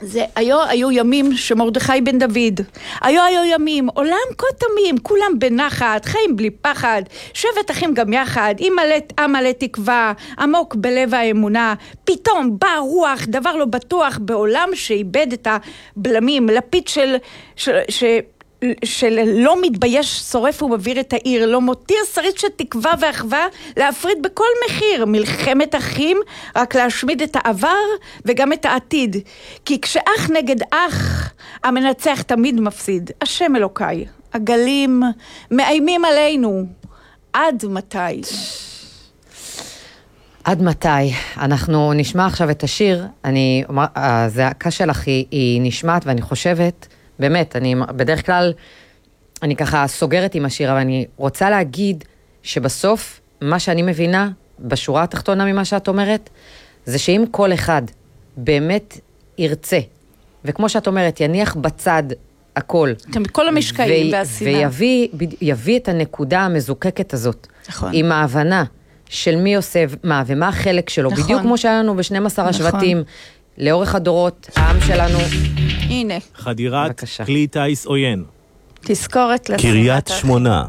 היו ימים שמרדכי בן דוד, היו ימים, עולם כה תמים, כולם בנחת, חיים בלי פחד, שבט אחים גם יחד, עם מלא תקווה, עמוק בלב האמונה, פתאום בא רוח, דבר לא בטוח, בעולם שאיבד את הבלמים, לפיד שלא מתבייש, שורף ומביר את העיר, לא מותיר שריד של תקווה ואחווה, להפריד בכל מחיר, מלחמת אחים, רק להשמיד את העבר וגם את העתיד. כי כשאח נגד אח, המנצח תמיד מפסיד. השם אלוקיי, הגלים מאיימים עלינו. עד מתי? עד מתי? אנחנו נשמע עכשיו את השיר, הזעקה שלך היא נשמעת, ואני חושבת, באמת, בדרך כלל, אני ככה סוגרת עם השיר, אבל אני רוצה להגיד שבסוף, מה שאני מבינה, בשורה התחתונה ממה שאת אומרת, זה שאם כל אחד באמת ירצה, וכמו שאת אומרת, יניח בצד הכל. כל המשקעים והסינה. ויביא את הנקודה המזוקקת הזאת. נכון. עם ההבנה של מי עושה מה, ומה החלק שלו. נכון. בדיוק כמו שהיה לנו ב-12 השבטים, לאורך הדורות, העם שלנו. הנה. חדירת כלי טייס עוין. תזכורת קריית שמונה.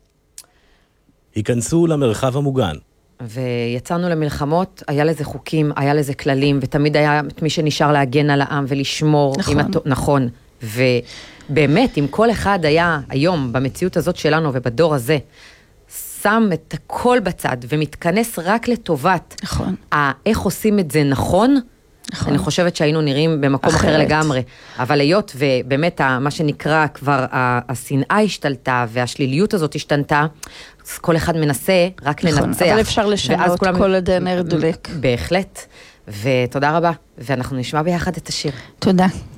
היכנסו למרחב המוגן. ויצאנו למלחמות, היה לזה חוקים, היה לזה כללים, ותמיד היה את מי שנשאר להגן על העם ולשמור. נכון. ובאמת, אם כל אחד היה היום, במציאות הזאת שלנו ובדור הזה, שם את הכל בצד ומתכנס רק לטובת נכון. איך עושים את זה נכון, אני חושבת שהיינו נראים במקום אחר לגמרי. אבל היות ובאמת מה שנקרא כבר השנאה השתלטה והשליליות הזאת השתנתה, אז כל אחד מנסה רק לנצח. אבל אפשר לשנות כל הדנר דולק. בהחלט. ותודה רבה. ואנחנו נשמע ביחד את השיר. תודה.